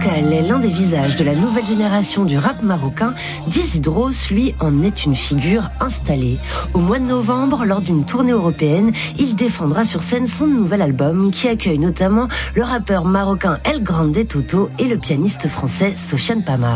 Vocal est l'un des visages de la nouvelle génération du rap marocain. Dizidros, lui, en est une figure installée. Au mois de novembre, lors d'une tournée européenne, il défendra sur scène son nouvel album qui accueille notamment le rappeur marocain El Grande Toto et le pianiste français Sofiane Pamar.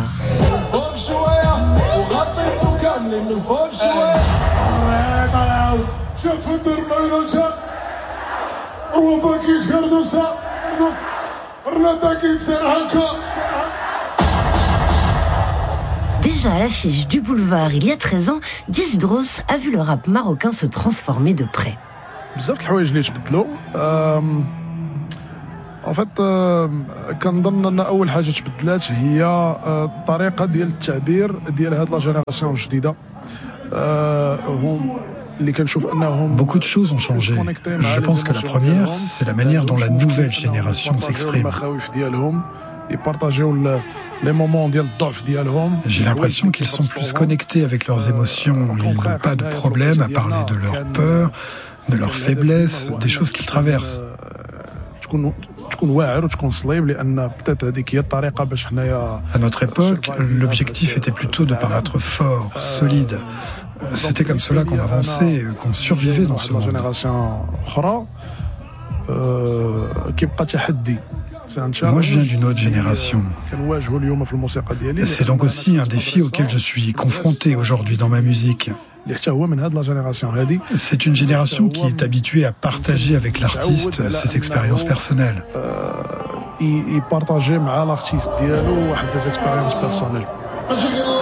Déjà à l'affiche du boulevard il y a 13 ans, Dizidros a vu le rap marocain se transformer de près. بزاف د الحوايج اللي تبدلوا en fait كنظن ان اول حاجه تبدلات هي الطريقه ديال التعبير ديال هاد لا جينيراسيون الجديده Beaucoup de choses ont changé. Je pense que la première, c'est la manière dont la nouvelle génération s'exprime. J'ai l'impression qu'ils sont plus connectés avec leurs émotions. Ils n'ont pas de problème à parler de leurs peurs, de leurs faiblesses, des choses qu'ils traversent. À notre époque, l'objectif était plutôt de paraître fort, solide. C'était comme cela qu'on avançait, qu'on survivait dans ce monde. Moi, je viens d'une autre génération. C'est donc aussi un défi auquel je suis confronté aujourd'hui dans ma musique. C'est une génération qui est habituée à partager avec l'artiste cette expérience personnelle. يبارطاجي مع l'artiste ديالو واحد des expériences personnelles.